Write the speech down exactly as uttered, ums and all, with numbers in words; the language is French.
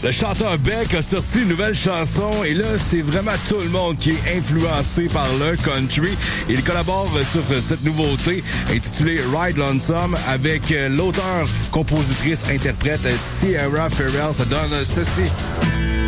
Le chanteur Beck a sorti une nouvelle chanson et là, c'est vraiment tout le monde qui est influencé par le country. Il collabore sur cette nouveauté intitulée Ride Lonesome avec l'auteur, compositrice, interprète Sierra Ferrell. Ça donne ceci.